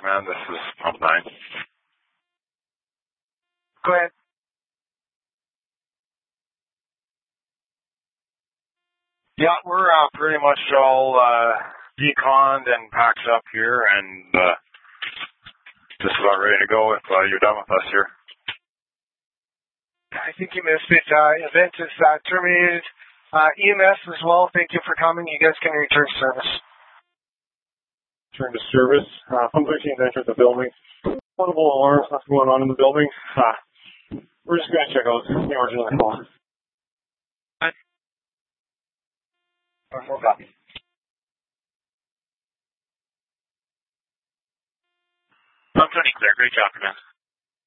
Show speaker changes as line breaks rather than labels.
Command. This is Pump 9.
Go ahead.
Yeah, we're pretty much all deconned and packed up here and just about ready to go if you're done with us here.
I think you missed it. Event is terminated. EMS as well, thank you for coming. You guys can return to service.
Return to service. Pump 13 entered the building. Multiple alarms, what's going on in the building. We're just going to check out the origin of the call. Copy.
Pump 20 clear. Great job, man.